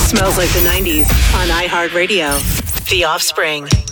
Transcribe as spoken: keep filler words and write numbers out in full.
Smells Like the nineties on iHeartRadio. The Offspring.